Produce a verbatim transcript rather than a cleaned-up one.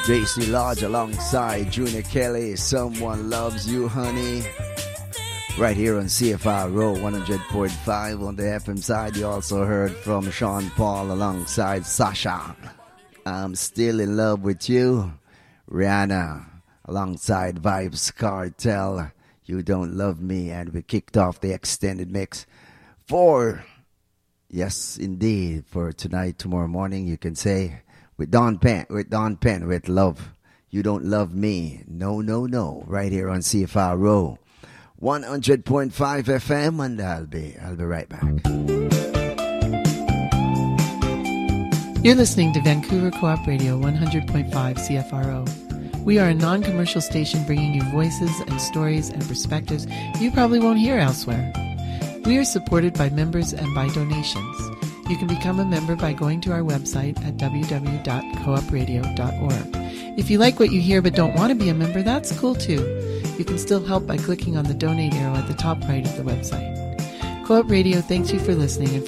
J C Lodge alongside Junior Kelly, Someone Loves You, Honey. Right here on C F R O one hundred point five on the F M side. You also heard from Sean Paul alongside Sasha, I'm Still in Love with You. Rihanna alongside Vybz Kartel, You Don't Love Me. And we kicked off the extended mix for, yes indeed, for tonight, tomorrow morning, you can say, with Don Penn, with Don Penn, with Love, You Don't Love Me. No, no, no. Right here on C F R O one hundred point five F M, and I'll be, I'll be right back. You're listening to Vancouver Co-op Radio one hundred point five C F R O. We are a non-commercial station bringing you voices and stories and perspectives you probably won't hear elsewhere. We are supported by members and by donations. You can become a member by going to our website at w w w dot co op radio dot org. If you like what you hear but don't want to be a member, that's cool too. You can still help by clicking on the donate arrow at the top right of the website. Co-op Radio thanks you for listening and for